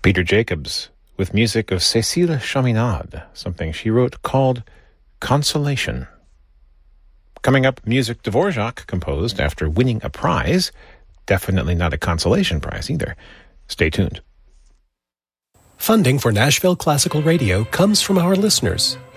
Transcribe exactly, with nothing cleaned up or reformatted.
Peter Jacobs, with music of Cécile Chaminade, something she wrote called Consolation. Coming up, music Dvorak composed after winning a prize. Definitely not a consolation prize either. Stay tuned. Funding for Nashville Classical Radio comes from our listeners.